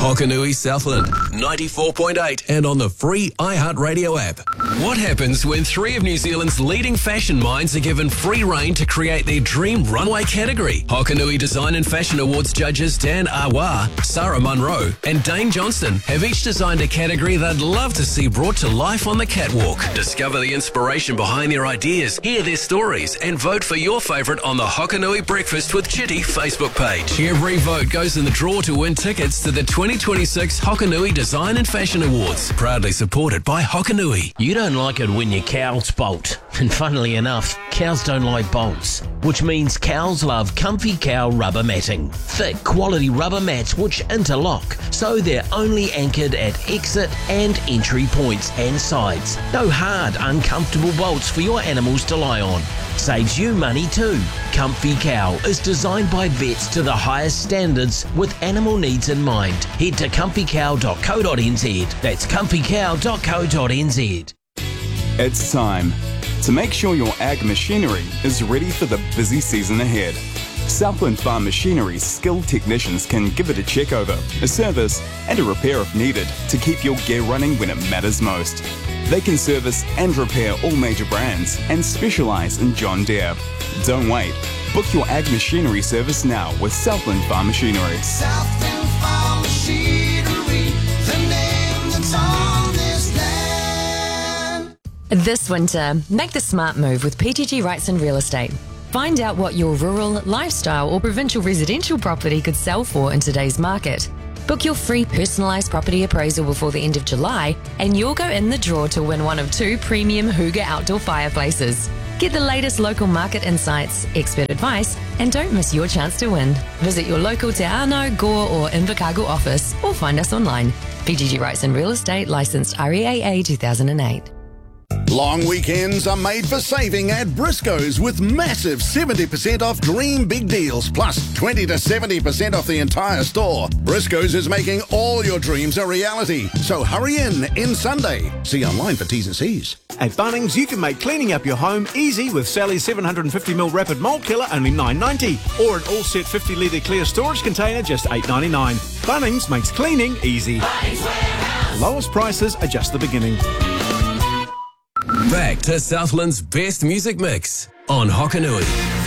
Hokanui Southland, 94.8 and on the free iHeartRadio app. What happens when three of New Zealand's leading fashion minds are given free rein to create their dream runway category? Hokanui Design and Fashion Awards judges Dan Awa, Sarah Munro and Dane Johnston have each designed a category they'd love to see brought to life on the catwalk. Discover the inspiration behind their ideas, hear their stories and vote for your favourite on the Hokanui Breakfast with Chitty Facebook page. Every vote goes in the draw to win tickets to the 2026 Hokanui Design and Fashion Awards, proudly supported by Hokanui. You don't like it when your cows bolt. And funnily enough, cows don't like bolts, which means cows love Comfy Cow rubber matting. Thick, quality rubber mats which interlock, so they're only anchored at exit and entry points and sides. No hard, uncomfortable bolts for your animals to lie on. Saves you money too. Comfy Cow is designed by vets to the highest standards with animal needs in mind. Head to comfycow.co.nz. That's comfycow.co.nz. It's time to make sure your ag machinery is ready for the busy season ahead. Southland Farm Machinery's skilled technicians can give it a check over, a service and a repair if needed to keep your gear running when it matters most. They can service and repair all major brands and specialise in John Deere. Don't wait. Book your ag machinery service now with Southland Farm Machinery. Southland Farm Machinery, the name that's on this land. This winter, make the smart move with PGG Wrightson Real Estate. Find out what your rural, lifestyle or provincial residential property could sell for in today's market. Book your free personalised property appraisal before the end of July and you'll go in the draw to win one of 2 premium Hooga outdoor fireplaces. Get the latest local market insights, expert advice and don't miss your chance to win. Visit your local Te Anau, Gore or Invercargill office or find us online. PGG Wrightson Real Estate, licensed REAA 2008. Long weekends are made for saving at Briscoe's with massive 70% off dream big deals plus 20 to 70% off the entire store. Briscoe's is making all your dreams a reality. So hurry in Sunday. See online for T's and C's. At Bunnings, you can make cleaning up your home easy with Sally's 750ml Rapid Mold Killer only $9.90 or an all-set 50-litre clear storage container just $8.99. Bunnings makes cleaning easy. Bunnings Warehouse. Lowest prices are just the beginning. Back to Southland's best music mix on Hokanui.